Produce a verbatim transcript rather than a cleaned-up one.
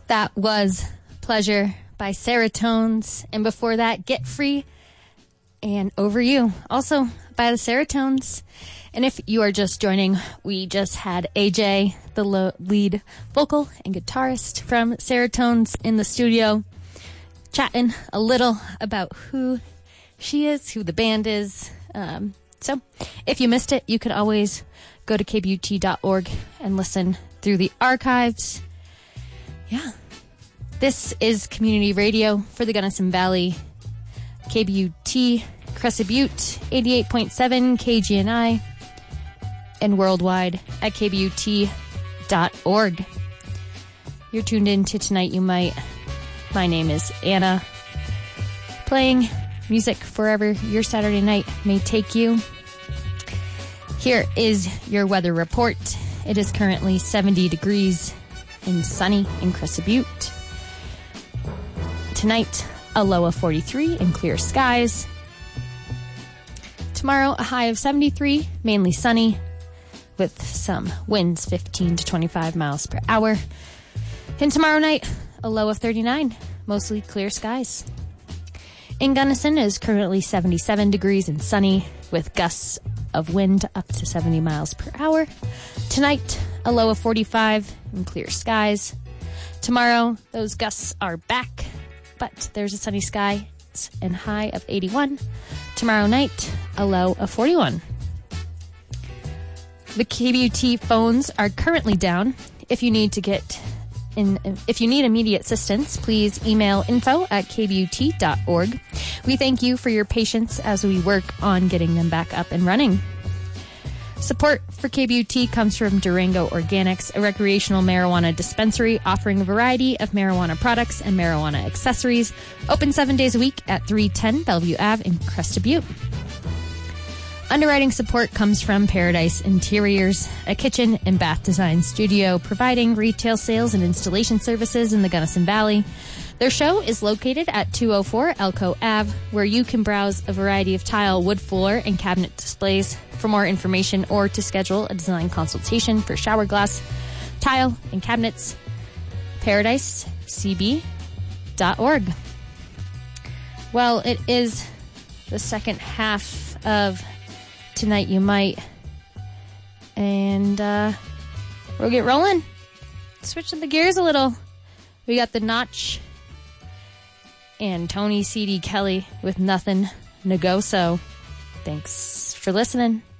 That was Pleasure by Serotones. And before that, Get Free and Over You, also by the Serotones. And if you are just joining, we just had A J, the lo- lead vocal and guitarist from Serotones, in the studio, chatting a little about who she is, who the band is. Um, so if you missed it, you can always go to k b u t dot org and listen through the archives. Yeah. This is community radio for the Gunnison Valley. K B U T, Crescent Butte, eighty-eight point seven K G N I, and worldwide at k b u t dot org. You're tuned in to Tonight You Might. My name is Anna, playing music wherever your Saturday night may take you. Here is your weather report. It is currently seventy degrees and sunny in Crescent Butte. Tonight, a low of forty-three and clear skies. Tomorrow, a high of seventy-three, mainly sunny, with some winds fifteen to twenty-five miles per hour. And tomorrow night, a low of thirty-nine, mostly clear skies. In Gunnison, it is currently seventy-seven degrees and sunny, with gusts of wind up to seventy miles per hour. Tonight, a low of forty-five and clear skies. Tomorrow, those gusts are back, but there's a sunny sky and high of eighty-one. Tomorrow night, a low of forty-one. The K B U T phones are currently down. If you need to get in, if you need immediate assistance, please email info at k b u t dot org. We thank you for your patience as we work on getting them back up and running. Support for K B U T comes from Durango Organics, a recreational marijuana dispensary offering a variety of marijuana products and marijuana accessories. Open seven days a week at three ten Bellevue Avenue in Crescent Butte. Underwriting support comes from Paradise Interiors, a kitchen and bath design studio providing retail sales and installation services in the Gunnison Valley. Their show is located at two oh four Elko Avenue, where you can browse a variety of tile, wood floor, and cabinet displays. For more information or to schedule a design consultation for shower glass, tile, and cabinets, paradise c b dot org. Well, it is the second half of Tonight You Might, and uh, we'll get rolling. Switching the gears a little. We got The Notch and Tony C D Kelly with Nothing to Go So. Thanks for listening.